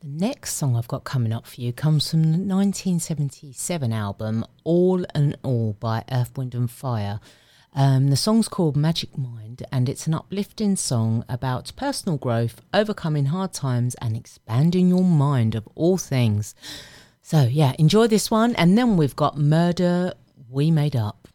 The next song I've got coming up for you comes from the 1977 album All and All by Earth, Wind and Fire. The song's called Magic Mind, and it's an uplifting song about personal growth, overcoming hard times and expanding your mind of all things. So yeah, enjoy this one, and then we've got Murder We Made Up.